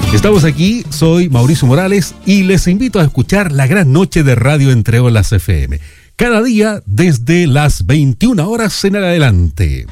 Estamos aquí, soy Mauricio Morales y les invito a escuchar la gran noche de Radio Entre Olas FM. Cada día desde las 21 horas en adelante.